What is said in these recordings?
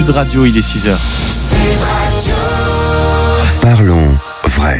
Sud Radio, il est 6h. Parlons vrai.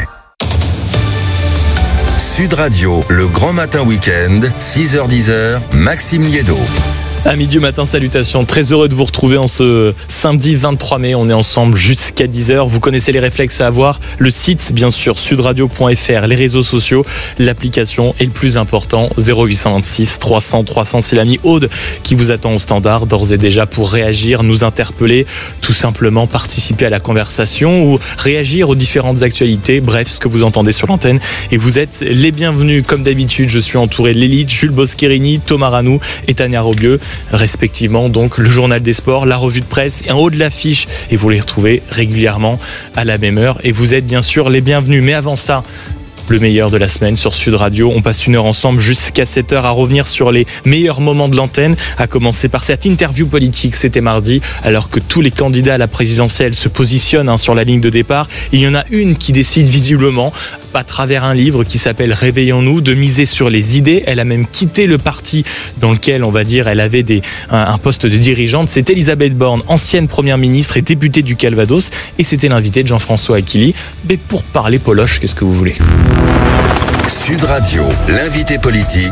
Sud Radio, le grand matin week-end, 6h-10h, Maxime Liédo. Amis du matin, salutations. Très heureux de vous retrouver en ce samedi 23 mai. On est ensemble jusqu'à 10h. Vous connaissez les réflexes à avoir. Le site, bien sûr, sudradio.fr, les réseaux sociaux, l'application et le plus important, 0826 300 300. C'est l'ami Aude qui vous attend au standard, d'ores et déjà, pour réagir, nous interpeller, tout simplement participer à la conversation ou réagir aux différentes actualités. Bref, ce que vous entendez sur l'antenne. Et vous êtes les bienvenus. Comme d'habitude, je suis entouré de l'élite, Jules Boscherini, Thomas Ranou et Tania Robieux. Respectivement donc le journal des sports, la revue de presse et en haut de l'affiche, et vous les retrouvez régulièrement à la même heure et vous êtes bien sûr les bienvenus. Mais avant ça, le meilleur de la semaine sur Sud Radio. On passe une heure ensemble jusqu'à 7h à revenir sur les meilleurs moments de l'antenne, à commencer par cette interview politique. C'était mardi, alors que tous les candidats à la présidentielle se positionnent sur la ligne de départ. Il y en a une qui décide visiblement, à travers un livre qui s'appelle Réveillons-nous, de miser sur les idées. Elle a même quitté le parti dans lequel, on va dire, elle avait un poste de dirigeante. C'est Elisabeth Borne, ancienne première ministre et députée du Calvados. Et c'était l'invité de Jean-François Aquili. Mais pour parler poloche, qu'est-ce que vous voulez ? Sud Radio, l'invité politique,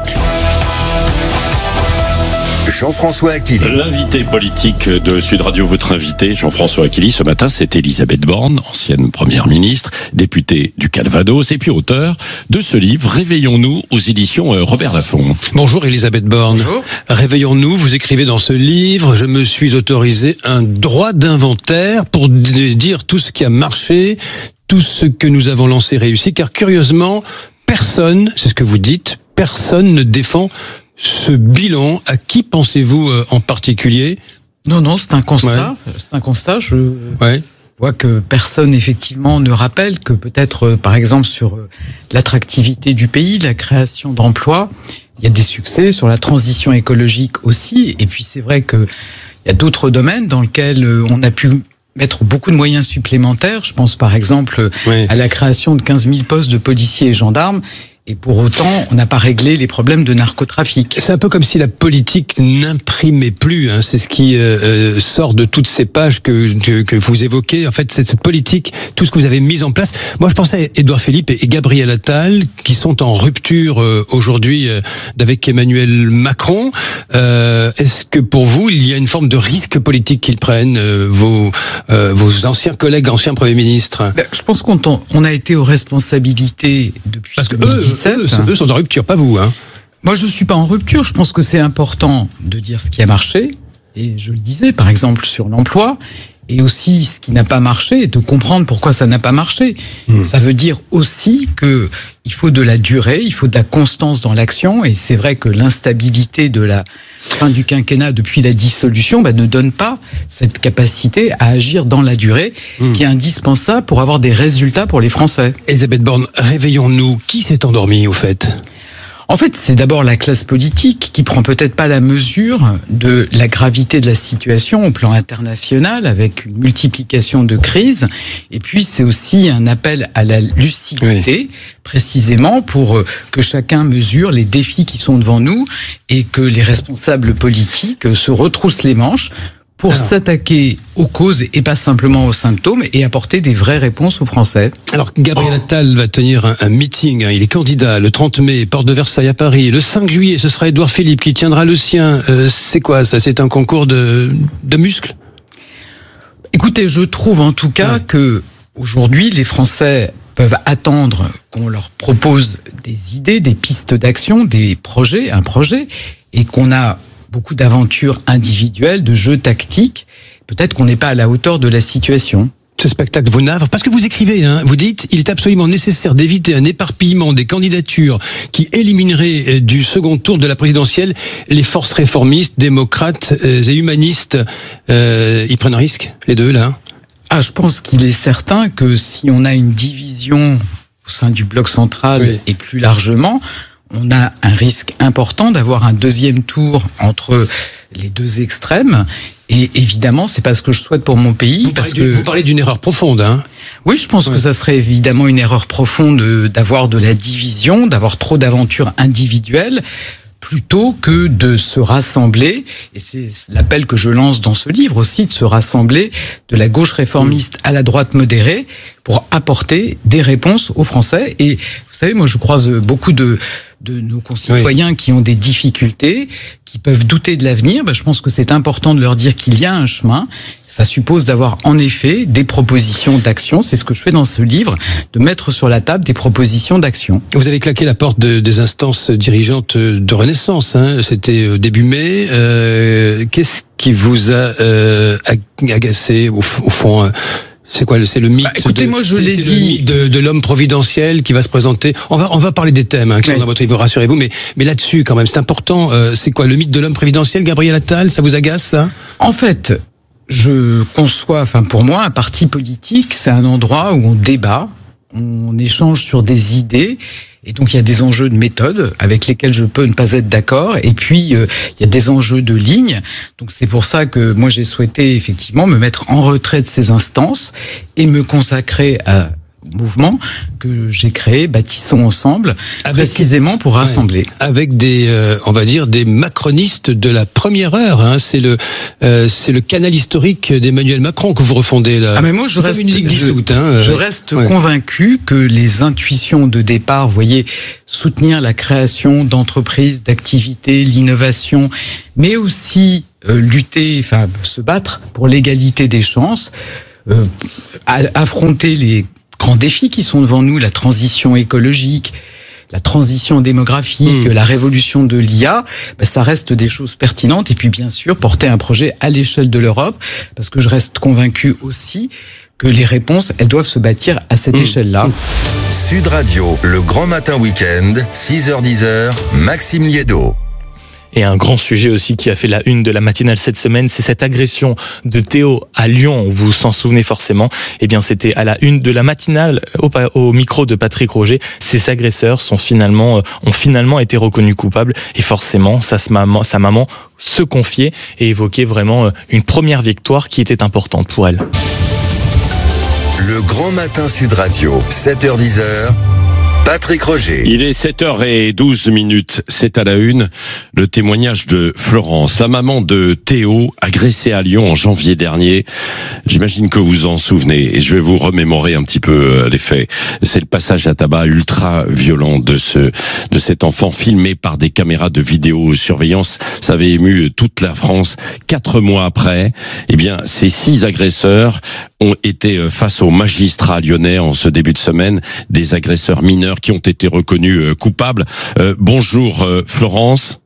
Jean-François Aquili. L'invité politique de Sud Radio, votre invité, Jean-François Aquili, ce matin, c'est Elisabeth Borne, ancienne première ministre, députée du Calvados, et puis auteur de ce livre, Réveillons-nous, aux éditions Robert Laffont. Bonjour Elisabeth Borne. Bonjour. Réveillons-nous, vous écrivez dans ce livre, je me suis autorisé un droit d'inventaire pour dire tout ce qui a marché, tout ce que nous avons lancé réussi, car curieusement, personne, c'est ce que vous dites, personne ne défend ce bilan. À qui pensez-vous en particulier ? Non, c'est un constat. Ouais. C'est un constat. Je vois que personne, effectivement, ne rappelle que peut-être, par exemple, sur l'attractivité du pays, la création d'emplois, il y a des succès, sur la transition écologique aussi. Et puis, c'est vrai qu'il y a d'autres domaines dans lesquels on a pu mettre beaucoup de moyens supplémentaires. Je pense par exemple à la création de 15 000 postes de policiers et gendarmes. Et pour autant, on n'a pas réglé les problèmes de narcotrafic. C'est un peu comme si la politique n'imprimait plus. C'est ce qui sort de toutes ces pages que vous évoquez. En fait, cette politique, tout ce que vous avez mis en place. Moi, je pensais à Édouard Philippe et Gabriel Attal, qui sont en rupture aujourd'hui avec Emmanuel Macron. Est-ce que pour vous, il y a une forme de risque politique qu'ils prennent, vos anciens collègues, anciens premiers ministres ? Je pense qu'on a été aux responsabilités depuis. Parce que eux sont en rupture, pas vous. Moi, je suis pas en rupture. Je pense que c'est important de dire ce qui a marché. Et je le disais, par exemple, sur l'emploi. Et aussi ce qui n'a pas marché, et de comprendre pourquoi ça n'a pas marché. Ça veut dire aussi que il faut de la durée, il faut de la constance dans l'action. Et c'est vrai que l'instabilité de la fin du quinquennat depuis la dissolution ne donne pas cette capacité à agir dans la durée qui est indispensable pour avoir des résultats pour les Français. Elisabeth Borne, réveillons-nous. Qui s'est endormi au fait ? En fait, c'est d'abord la classe politique qui prend peut-être pas la mesure de la gravité de la situation au plan international avec une multiplication de crises. Et puis, c'est aussi un appel à la lucidité, précisément pour que chacun mesure les défis qui sont devant nous et que les responsables politiques se retroussent les manches pour s'attaquer aux causes et pas simplement aux symptômes et apporter des vraies réponses aux Français. Alors, Gabriel Attal va tenir un meeting, il est candidat le 30 mai, porte de Versailles à Paris. Le 5 juillet, ce sera Édouard Philippe qui tiendra le sien. C'est quoi ça ? C'est un concours de muscles ? Écoutez, je trouve en tout cas que aujourd'hui, les Français peuvent attendre qu'on leur propose des idées, des pistes d'action, des projets, un projet, et qu'on a beaucoup d'aventures individuelles, de jeux tactiques. Peut-être qu'on n'est pas à la hauteur de la situation. Ce spectacle vous navre, parce que vous écrivez, vous dites, il est absolument nécessaire d'éviter un éparpillement des candidatures qui éliminerait du second tour de la présidentielle les forces réformistes, démocrates et humanistes. Ils prennent un risque, les deux, là ? Je pense qu'il est certain que si on a une division au sein du bloc central et plus largement, on a un risque important d'avoir un deuxième tour entre les deux extrêmes. Et évidemment, c'est pas ce que je souhaite pour mon pays. Vous parlez d'une erreur profonde, Oui, je pense que ça serait évidemment une erreur profonde d'avoir de la division, d'avoir trop d'aventures individuelles. plutôt que de se rassembler, et c'est l'appel que je lance dans ce livre aussi, de se rassembler de la gauche réformiste à la droite modérée pour apporter des réponses aux Français. Et vous savez, moi je croise beaucoup de nos concitoyens qui ont des difficultés, qui peuvent douter de l'avenir. Je pense que c'est important de leur dire qu'il y a un chemin. Ça suppose d'avoir en effet des propositions d'action. C'est ce que je fais dans ce livre, de mettre sur la table des propositions d'action. Vous avez claqué la porte des instances dirigeantes de Renaissance. C'était début mai. Qu'est-ce qui vous a agacé au fond? C'est quoi? C'est le mythe. Écoutez, moi je l'ai dit, de l'homme providentiel qui va se présenter. On va parler des thèmes qui sont dans votre livre, rassurez-vous. Mais là-dessus, quand même, c'est important. C'est quoi le mythe de l'homme providentiel, Gabriel Attal? Ça vous agace, ça? En fait, je conçois, pour moi, un parti politique, c'est un endroit où on débat, on échange sur des idées. Et donc il y a des enjeux de méthode avec lesquels je peux ne pas être d'accord. Et puis il y a des enjeux de ligne. Donc c'est pour ça que moi j'ai souhaité effectivement me mettre en retrait de ces instances et me consacrer à mouvement que j'ai créé, Bâtissons ensemble, précisément pour rassembler. Avec des, on va dire, des macronistes de la première heure. C'est le canal historique d'Emmanuel Macron que vous refondez là. Mais moi je reste une ligue dissoute. Je reste convaincu que les intuitions de départ, vous voyez, soutenir la création d'entreprises, d'activités, l'innovation, mais aussi lutter, se battre pour l'égalité des chances, affronter les grands défis qui sont devant nous, la transition écologique, la transition démographique, la révolution de l'IA, ça reste des choses pertinentes. Et puis bien sûr, porter un projet à l'échelle de l'Europe, parce que je reste convaincu aussi que les réponses, elles doivent se bâtir à cette échelle-là. Sud Radio, le grand matin week-end, 6h-10h, Maxime Liédo. Et un grand sujet aussi qui a fait la une de la matinale cette semaine, c'est cette agression de Théo à Lyon. Vous vous en souvenez forcément. Eh bien, c'était à la une de la matinale au micro de Patrick Roger. Ces agresseurs ont finalement été reconnus coupables. Et forcément, sa maman se confiait et évoquait vraiment une première victoire qui était importante pour elle. Le grand matin Sud Radio, 7h-10h. Patrick Roger. Il est 7h12. C'est à la une. Le témoignage de Florence, la maman de Théo, agressée à Lyon en janvier dernier. J'imagine que vous vous en souvenez et je vais vous remémorer un petit peu les faits. C'est le passage à tabac ultra violent de cet enfant filmé par des caméras de vidéosurveillance. Ça avait ému toute la France. 4 mois après, ces 6 agresseurs ont été face aux magistrats lyonnais en ce début de semaine, des agresseurs mineurs qui ont été reconnus coupables. Bonjour Florence.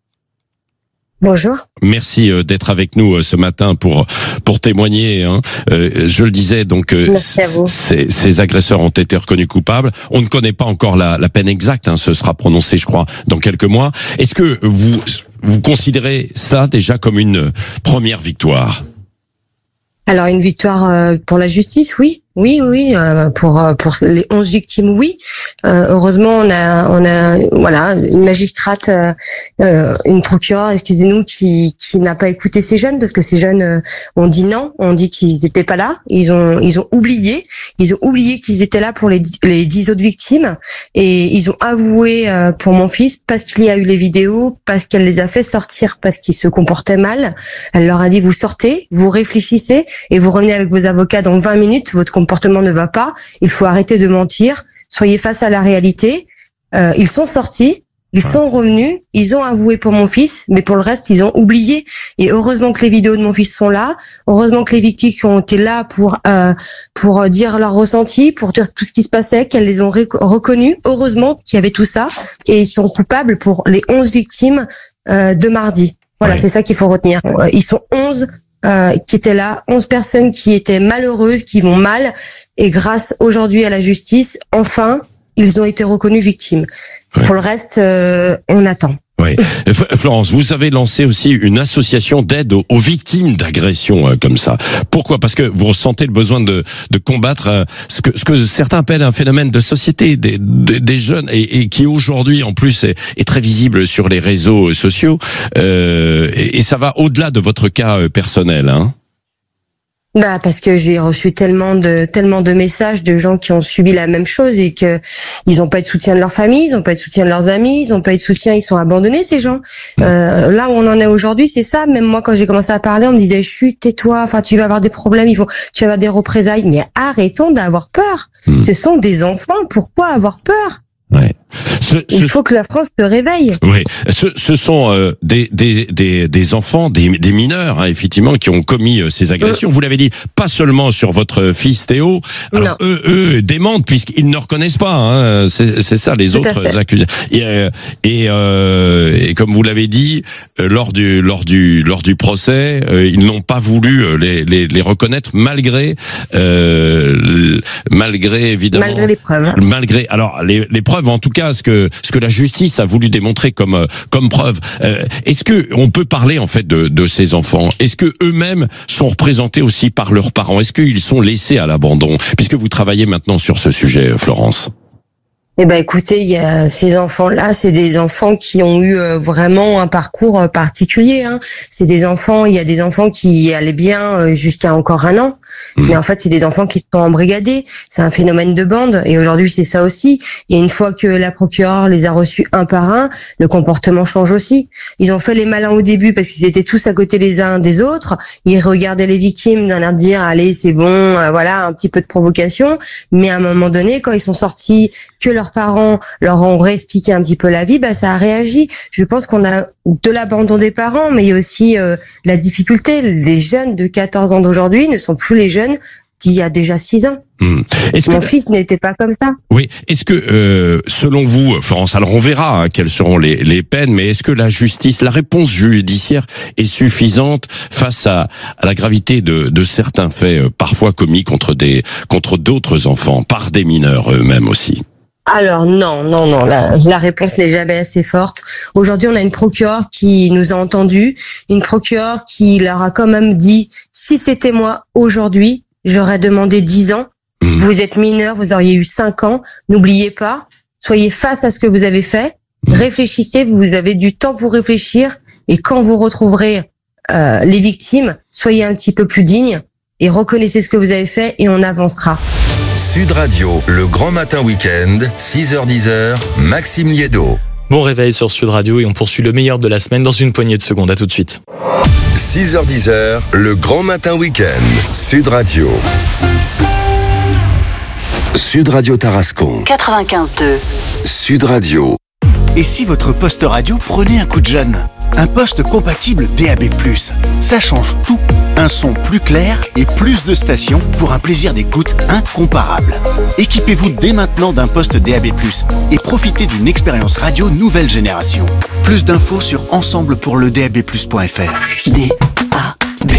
Bonjour. Merci d'être avec nous ce matin pour témoigner. Je le disais, donc merci à vous. Ces agresseurs ont été reconnus coupables. On ne connaît pas encore la peine exacte. Ce sera prononcé, je crois, dans quelques mois. Est-ce que vous considérez ça déjà comme une première victoire? Alors une victoire pour la justice, oui. Oui, pour les 11 victimes, oui. Heureusement, on a une magistrate, une procureure, excusez-nous, qui n'a pas écouté ces jeunes, parce que ces jeunes ont dit non, ont dit qu'ils étaient pas là. Ils ont oublié qu'ils étaient là pour les 10 autres victimes, et ils ont avoué pour mon fils, parce qu'il y a eu les vidéos, parce qu'elle les a fait sortir, parce qu'il se comportait mal. Elle leur a dit: vous sortez, vous réfléchissez, et vous revenez avec vos avocats dans 20 minutes. Votre comportement ne va pas, il faut arrêter de mentir, soyez face à la réalité. Ils sont sortis, ils sont revenus, ils ont avoué pour mon fils, mais pour le reste, ils ont oublié. Et heureusement que les vidéos de mon fils sont là, heureusement que les victimes ont été là pour dire leur ressenti, pour dire tout ce qui se passait, qu'elles les ont reconnus. Heureusement qu'il y avait tout ça, et ils sont coupables pour les 11 victimes de mardi. Voilà, c'est ça qu'il faut retenir. Ils sont 11 qui étaient là, 11 personnes qui étaient malheureuses, qui vont mal, et grâce aujourd'hui à la justice, enfin, ils ont été reconnus victimes. Pour le reste, on attend. Oui. Florence, vous avez lancé aussi une association d'aide aux victimes d'agressions comme ça. Pourquoi? Parce que vous ressentez le besoin de combattre ce que certains appellent un phénomène de société des jeunes, et qui aujourd'hui en plus est très visible sur les réseaux sociaux, et ça va au-delà de votre cas personnel, Parce que j'ai reçu tellement de messages de gens qui ont subi la même chose et que ils ont pas eu de soutien de leur famille, ils ont pas eu de soutien de leurs amis, ils ont pas eu de soutien, ils sont abandonnés, ces gens. Là où on en est aujourd'hui, c'est ça. Même moi, quand j'ai commencé à parler, on me disait chut, tais-toi, enfin tu vas avoir des problèmes, tu vas avoir des représailles. Mais arrêtons d'avoir peur. Ce sont des enfants, pourquoi avoir peur? Ouais. Il faut que la France se réveille. Oui, ce sont des enfants, des mineurs, hein, effectivement, qui ont commis ces agressions. Vous l'avez dit, pas seulement sur votre fils Théo. Alors eux démentent puisqu'ils ne reconnaissent pas. Hein, c'est ça, les autres accusés. Et comme vous l'avez dit, lors du procès, ils n'ont pas voulu les reconnaître malgré évidemment les preuves. Malgré alors les preuves, en tout cas ce que la justice a voulu démontrer comme preuve. Est-ce que on peut parler en fait de ces enfants? Est-ce que eux-mêmes sont représentés aussi par leurs parents? Est-ce qu'ils sont laissés à l'abandon? Puisque vous travaillez maintenant sur ce sujet, Florence. Écoutez, il y a ces enfants-là, c'est des enfants qui ont eu vraiment un parcours particulier. Hein. C'est des enfants, il y a des enfants qui allaient bien jusqu'à encore 1 an, mais en fait, c'est des enfants qui sont embrigadés. C'est un phénomène de bande, et aujourd'hui, c'est ça aussi. Et une fois que la procureure les a reçus un par un, le comportement change aussi. Ils ont fait les malins au début parce qu'ils étaient tous à côté les uns des autres. Ils regardaient les victimes d'un air de dire, allez, c'est bon, voilà, un petit peu de provocation. Mais à un moment donné, quand ils sont sortis, que leurs parents leur ont réexpliqué un petit peu la vie, ça a réagi. Je pense qu'on a de l'abandon des parents, mais il y a aussi la difficulté. Les jeunes de 14 ans d'aujourd'hui ne sont plus les jeunes d'il y a déjà 6 ans. Mon fils n'était pas comme ça. Oui. Est-ce que, selon vous, Florence, alors on verra quelles seront les peines, mais est-ce que la justice, la réponse judiciaire est suffisante face à la gravité de certains faits parfois commis contre d'autres enfants, par des mineurs eux-mêmes aussi? Alors non, la réponse n'est jamais assez forte. Aujourd'hui, on a une procureure qui nous a entendus, une procureure qui leur a quand même dit, si c'était moi aujourd'hui, j'aurais demandé 10 ans. Vous êtes mineur, vous auriez eu 5 ans. N'oubliez pas, soyez face à ce que vous avez fait. Réfléchissez, vous avez du temps pour réfléchir. Et quand vous retrouverez les victimes, soyez un petit peu plus dignes et reconnaissez ce que vous avez fait et on avancera. Sud Radio, le grand matin week-end, 6h-10h, Maxime Liédo. Bon réveil sur Sud Radio et on poursuit le meilleur de la semaine dans une poignée de secondes. À tout de suite. 6h-10h, le grand matin week-end, Sud Radio. Sud Radio Tarascon. 95.2. Sud Radio. Et si votre poste radio prenait un coup de jeune? Un poste compatible DAB+, ça change tout. Un son plus clair et plus de stations pour un plaisir d'écoute incomparable. Équipez-vous dès maintenant d'un poste DAB+, et profitez d'une expérience radio nouvelle génération. Plus d'infos sur ensemblepourledab+.fr. DAB+.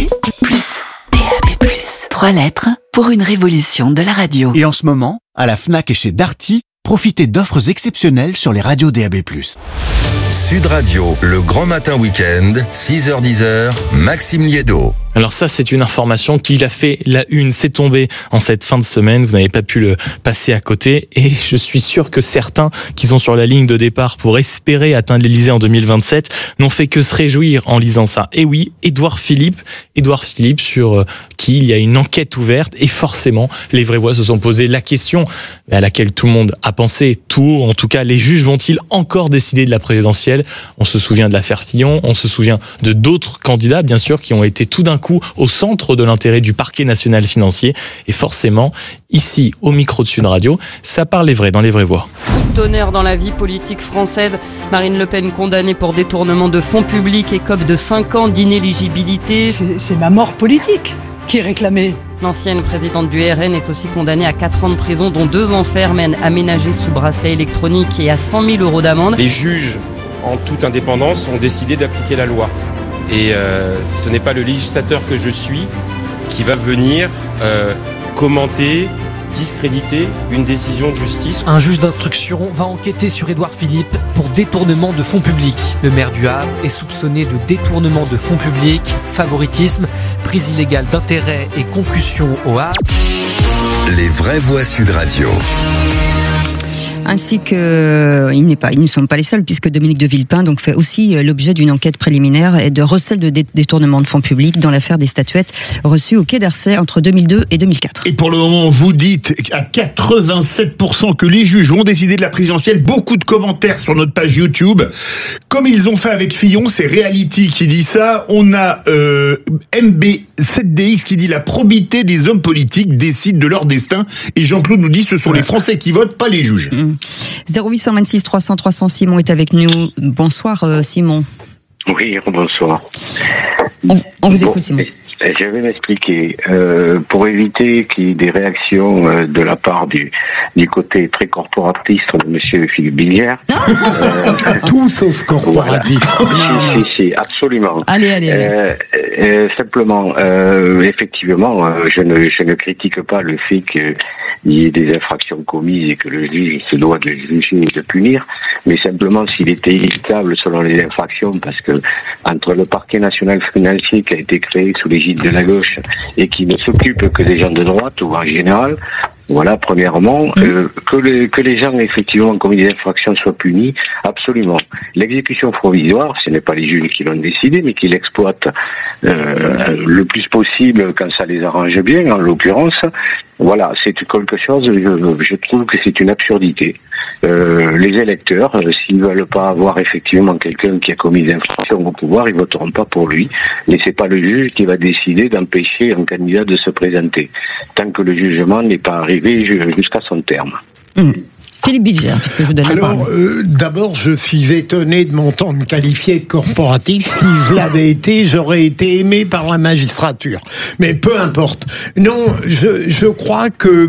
3 lettres pour une révolution de la radio. Et en ce moment, à la Fnac et chez Darty, profitez d'offres exceptionnelles sur les radios DAB+. Sud Radio, le grand matin week-end, 6h-10h, Maxime Liédo. Alors ça, c'est une information qui a fait la une. C'est tombé en cette fin de semaine. Vous n'avez pas pu le passer à côté. Et je suis sûr que certains qui sont sur la ligne de départ pour espérer atteindre l'Élysée en 2027 n'ont fait que se réjouir en lisant ça. Et oui, Édouard Philippe sur qui il y a une enquête ouverte. Et forcément, les vraies voix se sont posé la question à laquelle tout le monde a pensé. En tout cas, les juges vont-ils encore décider de la présidentielle? On se souvient de l'affaire Fillon, on se souvient de d'autres candidats, bien sûr, qui ont été tout d'un coup au centre de l'intérêt du parquet national financier. Et forcément, ici, au micro de Sud Radio, ça parle les vrais dans les vraies voix. Coup de tonnerre dans la vie politique française. Marine Le Pen condamnée pour détournement de fonds publics et écope de 5 ans d'inéligibilité. C'est ma mort politique qui est réclamée. L'ancienne présidente du RN est aussi condamnée à 4 ans de prison, dont 2 ans ferme aménagés sous bracelet électronique et à 100 000 € d'amende. Les juges, en toute indépendance, ont décidé d'appliquer la loi. Et ce n'est pas le législateur que je suis qui va venir commenter, discréditer une décision de justice. Un juge d'instruction va enquêter sur Édouard Philippe pour détournement de fonds publics. Le maire du Havre est soupçonné de détournement de fonds publics, favoritisme, prise illégale d'intérêt et concussion au Havre. Les vraies voix Sud Radio. ainsi que ils ne sont pas les seuls, puisque Dominique de Villepin donc fait aussi l'objet d'une enquête préliminaire et de recel de détournement de fonds publics dans l'affaire des statuettes reçues au Quai d'Orsay entre 2002 et 2004. Et pour le moment, vous dites à 87% que les juges vont décider de la présidentielle. Beaucoup de commentaires sur notre page YouTube. Comme ils ont fait avec Fillon, c'est Reality qui dit ça. On a MB7DX qui dit la probité des hommes politiques décide de leur destin. Et Jean-Claude nous dit ce sont les Français qui votent, pas les juges. 0826 300 300, Simon est avec nous. Bonsoir Simon. Oui, bonsoir. On vous écoute Simon. Je vais m'expliquer. Pour éviter qu'il y ait des réactions de la part du côté très corporatiste de Monsieur Philippe Billière. Tout sauf corporatiste. Voilà. Si, absolument. Allez. Simplement, effectivement, je ne critique pas le fait qu'il y ait des infractions commises et que le juge se doit de juger et de punir, mais simplement s'il était équitable selon les infractions, parce que entre le parquet national financier qui a été créé sous l'égide de la gauche et qui ne s'occupe que des gens de droite ou en général, voilà, premièrement, que les gens effectivement commis des infractions soient punis, absolument. L'exécution provisoire, ce n'est pas les juges qui l'ont décidé, mais qui l'exploitent le plus possible quand ça les arrange bien, en l'occurrence. Voilà, c'est quelque chose, je trouve que c'est une absurdité. Les électeurs, s'ils veulent pas avoir effectivement quelqu'un qui a commis des infractions au pouvoir, ils voteront pas pour lui. Mais c'est pas le juge qui va décider d'empêcher un candidat de se présenter, tant que le jugement n'est pas arrivé jusqu'à son terme. Philippe Billière, puisque je vous donne la parole. D'abord, je suis étonné de m'entendre qualifier de corporatiste. Si je l'avais été, j'aurais été aimé par la magistrature. Mais peu importe. Non, je crois que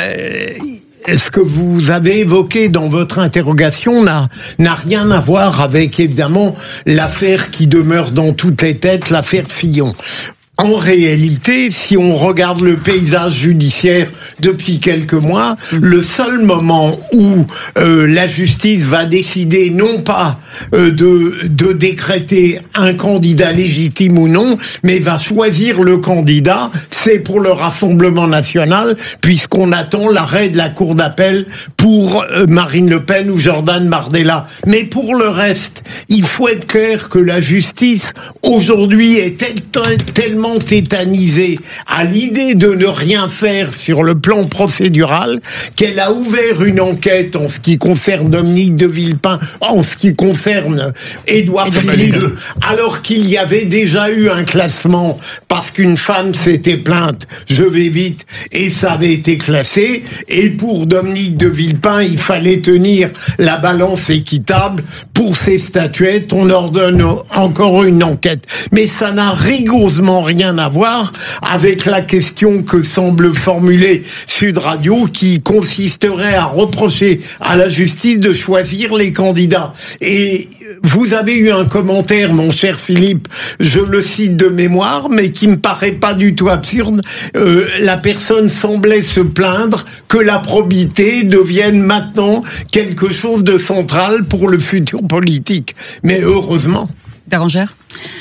ce que vous avez évoqué dans votre interrogation n'a rien à voir avec, évidemment, l'affaire qui demeure dans toutes les têtes, l'affaire Fillon. En réalité, si on regarde le paysage judiciaire depuis quelques mois, le seul moment où la justice va décider non pas de décréter un candidat légitime ou non, mais va choisir le candidat, c'est pour le Rassemblement national, puisqu'on attend l'arrêt de la Cour d'appel pour Marine Le Pen ou Jordan Bardella. Mais pour le reste, il faut être clair que la justice, aujourd'hui, est tellement tétanisée à l'idée de ne rien faire sur le plan procédural qu'elle a ouvert une enquête en ce qui concerne Dominique de Villepin, en ce qui concerne Édouard Philippe, alors qu'il y avait déjà eu un classement parce qu'une femme s'était plainte, je vais vite, et ça avait été classé, et pour Dominique de Villepin, il fallait tenir la balance équitable. Pour ces statuettes, on ordonne encore une enquête. Mais ça n'a rigoureusement rien à voir avec la question que semble formuler Sud Radio, qui consisterait à reprocher à la justice de choisir les candidats. Et vous avez eu un commentaire, mon cher Philippe, je le cite de mémoire, mais qui me paraît pas du tout absurde. La personne semblait se plaindre que la probité devienne maintenant quelque chose de central pour le futur politique. Mais heureusement. Bérangère ?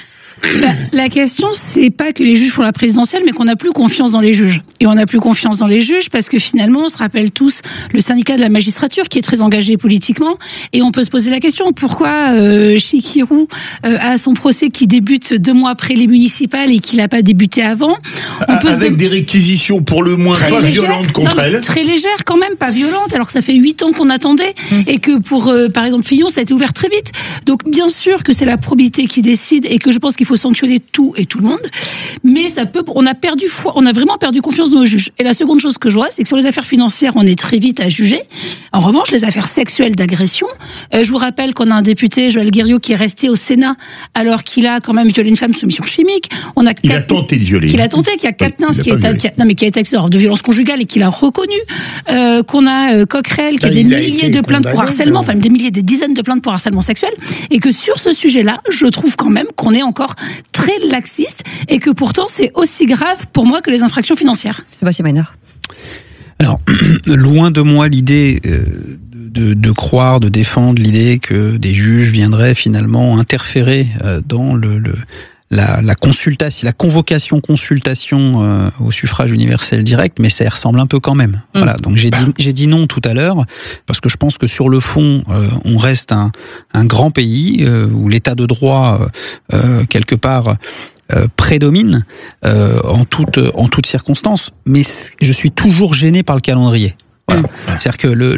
La question, c'est pas que les juges font la présidentielle, mais qu'on n'a plus confiance dans les juges. Et on n'a plus confiance dans les juges parce que finalement, on se rappelle tous le syndicat de la magistrature qui est très engagé politiquement. Et on peut se poser la question, pourquoi Chikirou a son procès qui débute 2 mois après les municipales et qu'il n'a pas débuté avant. Avec des réquisitions pour le moins pas violentes contre elle. Très légères quand même, pas violentes, alors que ça fait 8 ans qu'on attendait et que pour, par exemple, Fillon, ça a été ouvert très vite. Donc bien sûr que c'est la probité qui décide et que je pense qu'il faut sanctionner tout et tout le monde, mais ça peut, on a vraiment perdu confiance dans nos juges. Et la seconde chose que je vois, c'est que sur les affaires financières, on est très vite à juger. En revanche, les affaires sexuelles d'agression, je vous rappelle qu'on a un député, Joël Guerriau, qui est resté au Sénat alors qu'il a quand même violé une femme sous mission chimique. Il a tenté de violer. Qu'il a tenté, qu'il y a Quatennens qui a été accusé de violence conjugale et qu'il a reconnu. Qu'on a Coquerel qui a des milliers de plaintes pour harcèlement, enfin des dizaines de plaintes pour harcèlement sexuel, et que sur ce sujet-là, je trouve quand même qu'on est encore très laxiste et que pourtant c'est aussi grave pour moi que les infractions financières. Sébastien Maynard. Alors, loin de moi l'idée de croire, de défendre l'idée que des juges viendraient finalement interférer dans la convocation consultation au suffrage universel direct, mais ça y ressemble un peu quand même. Voilà, donc j'ai dit non tout à l'heure parce que je pense que sur le fond, on reste un grand pays où l'état de droit quelque part prédomine en toutes circonstances, mais je suis toujours gêné par le calendrier. Voilà. C'est-à-dire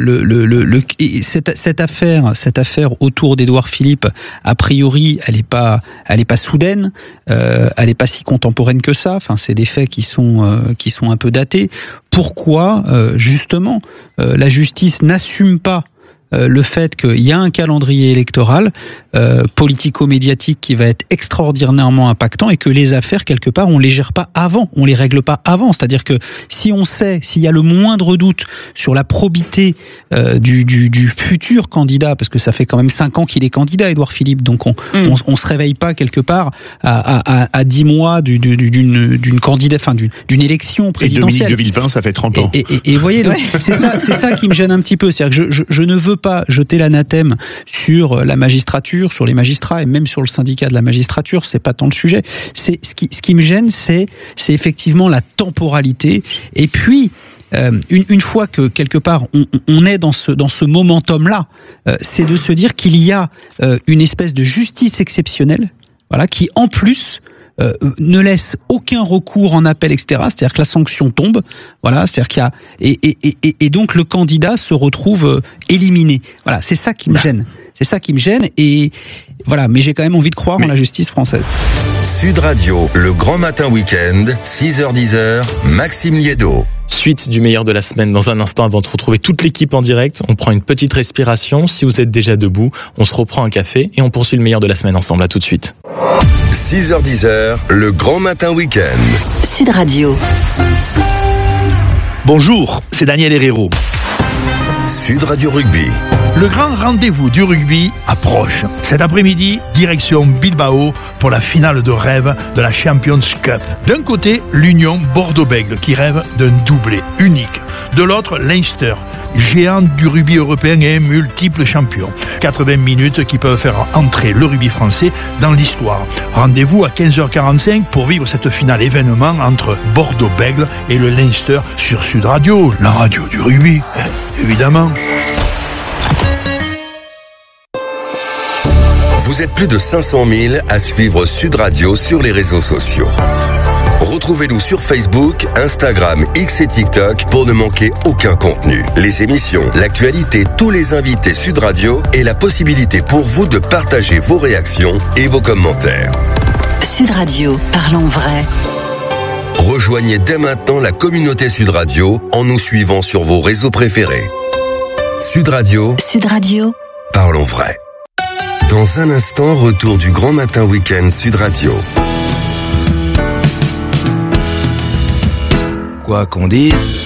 que cette affaire autour d'Édouard Philippe, a priori, elle est pas soudaine, elle est pas si contemporaine que ça. Enfin, c'est des faits qui sont un peu datés. Pourquoi justement la justice n'assume pas le fait qu'il y a un calendrier électoral politico-médiatique qui va être extraordinairement impactant et que les affaires, quelque part, on les gère pas avant, on les règle pas avant. C'est-à-dire que si on sait, s'il y a le moindre doute sur la probité du futur candidat, parce que ça fait quand même 5 ans qu'il est candidat, Édouard Philippe, donc on se réveille pas quelque part à 10 mois d'une candidat, enfin d'une élection présidentielle. Et Dominique de Villepin, ça fait 30 ans. Et voyez, donc, c'est ça qui me gêne un petit peu. C'est-à-dire que je ne veux pas jeter l'anathème sur la magistrature, sur les magistrats et même sur le syndicat de la magistrature, c'est pas tant le sujet. Ce qui me gêne, c'est effectivement la temporalité. Et puis, une fois que quelque part on est dans ce momentum-là, c'est de se dire qu'il y a une espèce de justice exceptionnelle, voilà, qui en plus ne laisse aucun recours en appel, etc. C'est-à-dire que la sanction tombe, voilà. C'est-à-dire qu'il y a et donc le candidat se retrouve éliminé. Voilà, c'est ça qui me gêne. C'est ça qui me gêne et voilà. Mais j'ai quand même envie de croire en la justice française. Sud Radio, le grand matin week-end, 6h-10h, Maxime Liédo. Suite du meilleur de la semaine dans un instant avant de retrouver toute l'équipe en direct. On prend une petite respiration. Si vous êtes déjà debout, on se reprend un café et on poursuit le meilleur de la semaine ensemble. À tout de suite. 6h-10h, le grand matin week-end. Sud Radio. Bonjour, c'est Daniel Herrero. Sud Radio Rugby. Le grand rendez-vous du rugby approche. Cet après-midi, direction Bilbao pour la finale de rêve de la Champions Cup. D'un côté, l'Union Bordeaux-Bègles qui rêve d'un doublé unique. De l'autre, Leinster, géant du rugby européen et multiple champion. 80 minutes qui peuvent faire entrer le rugby français dans l'histoire. Rendez-vous à 15h45 pour vivre cette finale événement entre Bordeaux-Bègles et le Leinster sur Sud Radio, la radio du rugby, évidemment. Vous êtes plus de 500 000 à suivre Sud Radio sur les réseaux sociaux. Retrouvez-nous sur Facebook, Instagram, X et TikTok pour ne manquer aucun contenu. Les émissions, l'actualité, tous les invités Sud Radio et la possibilité pour vous de partager vos réactions et vos commentaires. Sud Radio, parlons vrai. Rejoignez dès maintenant la communauté Sud Radio en nous suivant sur vos réseaux préférés. Sud Radio. Sud Radio. Parlons vrai. Dans un instant, retour du grand matin week-end Sud Radio. Quoi qu'on dise...